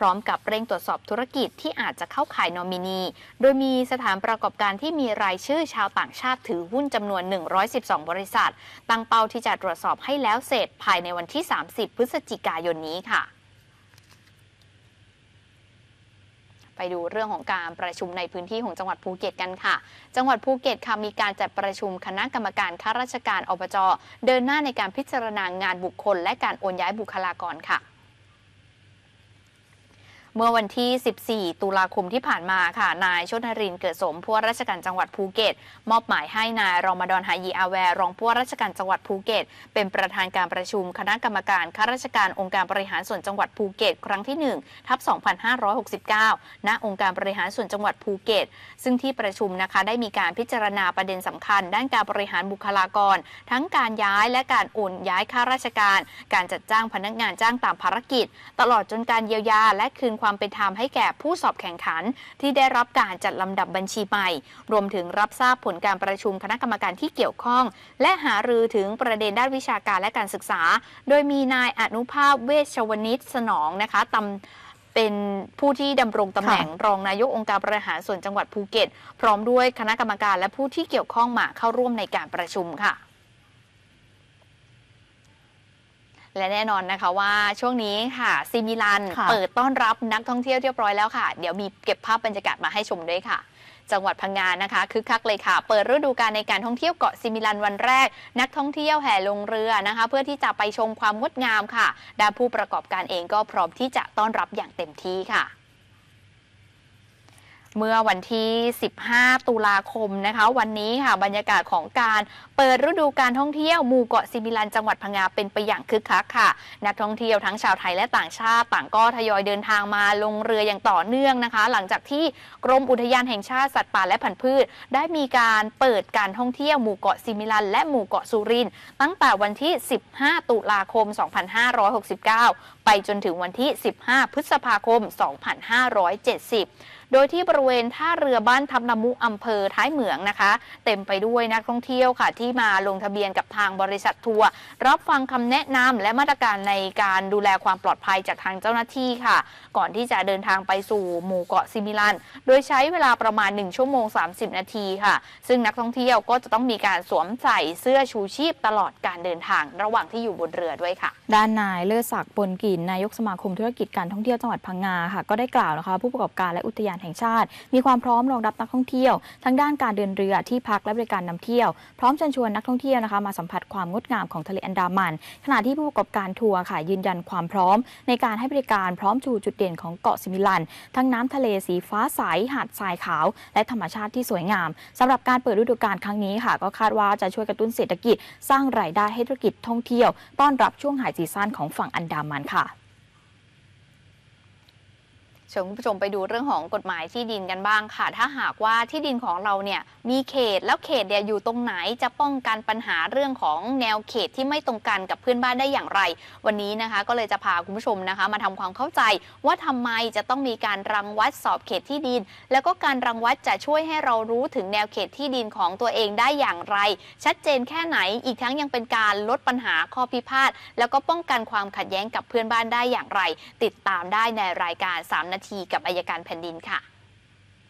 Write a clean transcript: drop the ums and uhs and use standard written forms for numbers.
ร้อมกับเร่งตรวจสอบธุรกิจที่อาจจะเข้าข่ายนอมินีโดยมีสถานประกอบการที่มีรายชื่อชาวต่างชาติถือหุ้นจำนวน112บริษัทตั้งเป้าที่จะตรวจสอบให้แล้วเสร็จภายในวันที่30พฤศจิกายนนี้ค่ะไปดูเรื่องของการประชุมในพื้นที่ของจังหวัดภูเก็ตกันค่ะจังหวัดภูเก็ตค่ะมีการจัดประชุมคณะกรรมการข้าราชการอบจ.เดินหน้าในการพิจารณางานบุคคลและการโอนย้ายบุคลากรค่ะเมื่อวันที่14ตุลาคมที่ผ่านมาค่ะนายชนรินทร์เกิดสมผู้ว่าราชการจังหวัดภูเก็ตมอบหมายให้นายรอมฎอนฮายีอาแวร์รองผู้ว่าราชการจังหวัดภูเก็ตเป็นประธานการประชุมคณะกรรมการข้าราชการองค์การบริหารส่วนจังหวัดภูเก็ตครั้งที่1/2569ณองค์การบริหารส่วนจังหวัดภูเก็ตซึ่งที่ประชุมนะคะได้มีการพิจารณาประเด็นสำคัญด้านการบริหารบุคลากรทั้งการย้ายและการโอนย้ายข้าราชการการจัดจ้างพนักงานจ้างตามภารกิจตลอดจนการเยียวยาและคืนความเป็นธรรมให้แก่ผู้สอบแข่งขันที่ได้รับการจัดลำดับบัญชีใหม่รวมถึงรับทราบผลการประชุมคณะกรรมการที่เกี่ยวข้องและหารือถึงประเด็นด้านวิชาการและการศึกษาโดยมีนายอนุภาพเวชวณิชสนองนะคะเป็นผู้ที่ดำรงตำแหน่งรองนายกองค์การบริหารส่วนจังหวัดภูเก็ตพร้อมด้วยคณะกรรมการและผู้ที่เกี่ยวข้องมาเข้าร่วมในการประชุมค่ะและแน่นอนนะคะว่าช่วงนี้ค่ะซีมิลันเปิดต้อนรับนักท่องเที่ยวเรียบร้อยแล้วค่ะเดี๋ยวมีเก็บภาพบรรยากาศมาให้ชมด้วยค่ะจังหวัดพังงานะคะคึกคักเลยค่ะเปิดฤดูกาลในการท่องเที่ยวเกาะซีมิลันวันแรกนักท่องเที่ยวแห่ลงเรือนะคะเพื่อที่จะไปชมความงดงามค่ะด้านผู้ประกอบการเองก็พร้อมที่จะต้อนรับอย่างเต็มที่ค่ะเมื่อวันที่15ตุลาคมนะคะวันนี้ค่ะบรรยากาศของการเปิดฤดูการท่องเที่ยวหมู่เกาะซิมิลันจังหวัดพังงาเป็นไปอย่างคึกคักค่ะนักท่องเที่ยวทั้งชาวไทยและต่างชาติต่างก็ทยอยเดินทางมาลงเรืออย่างต่อเนื่องนะคะหลังจากที่กรมอุทยานแห่งชาติสัตว์ป่าและพันธุ์พืชได้มีการเปิดการท่องเที่ยวหมู่เกาะซิมิลันและหมู่เกาะสุรินทร์ตั้งแต่วันที่15ตุลาคม2569ไปจนถึงวันที่15พฤษภาคม2570โดยที่บริเวณท่าเรือบ้านทับละมุอำเภอท้ายเหมืองนะคะเต็มไปด้วยนักท่องเที่ยวค่ะที่มาลงทะเบียนกับทางบริษัททัวร์รับฟังคำแนะนำและมาตรการในการดูแลความปลอดภัยจากทางเจ้าหน้าที่ค่ะก่อนที่จะเดินทางไปสู่หมู่เกาะซิมิลันโดยใช้เวลาประมาณ1ชั่วโมง30นาทีค่ะซึ่งนักท่องเที่ยวก็จะต้องมีการสวมใส่เสื้อชูชีพตลอดการเดินทางระหว่างที่อยู่บนเรือด้วยค่ะด้านนายเลิศศักดิ์ปนกลิ่นนายกสมาคมธุรกิจการท่องเที่ยวจังหวัดพังงาค่ะก็ได้กล่าวนะคะผู้ประกอบการและอุทยานแห่งชาติมีความพร้อมรองรับนักท่องเที่ยวทั้งด้านการเดินเรือที่พักและบริการนำเที่ยวพร้อมเชิญชวนนักท่องเที่ยวนะคะมาสัมผัสความงดงามของทะเลอันดามันขณะที่ผู้ประกอบการทัวร์ค่ะยืนยันความพร้อมในการให้บริการพร้อมชูจุดเด่นของเกาะซิมิลันทั้งน้ำทะเลสีฟ้าใสหาดทรายขาวและธรรมชาติที่สวยงามสำหรับการเปิดฤดูกาลครั้งนี้ค่ะก็คาดว่าจะช่วยกระตุ้นเศรษฐกิจสร้างรายได้ให้ธุรกิจท่องเที่ยวต้อนรับช่วงไฮซีซั่นของฝั่งอันดามันค่ะชวนคุณผู้ชมไปดูเรื่องของกฎหมายที่ดินกันบ้างค่ะถ้าหากว่าที่ดินของเราเนี่ยมีเขตแล้วเขตเนี่ยอยู่ตรงไหนจะป้องกันปัญหาเรื่องของแนวเขตที่ไม่ตรงกันกับเพื่อนบ้านได้อย่างไรวันนี้นะคะก็เลยจะพาคุณผู้ชมนะคะมาทำความเข้าใจว่าทำไมจะต้องมีการรังวัดสอบเขตที่ดินแล้วก็การรังวัดจะช่วยให้เรารู้ถึงแนวเขตที่ดินของตัวเองได้อย่างไรชัดเจนแค่ไหนอีกทั้งยังเป็นการลดปัญหาข้อพิพาทแล้วก็ป้องกันความขัดแย้งกับเพื่อนบ้านได้อย่างไรติดตามได้ในรายการ3 นาทีกับอัยการแผ่นดินค่ะ